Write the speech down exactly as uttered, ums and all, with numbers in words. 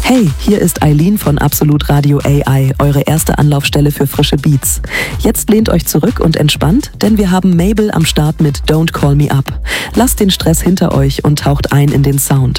Hey, hier ist Eileen von Absolut Radio A I, eure erste Anlaufstelle für frische Beats. Jetzt lehnt euch zurück und entspannt, denn wir haben Mabel am Start mit Don't Call Me Up. Lasst den Stress hinter euch und taucht ein in den Sound.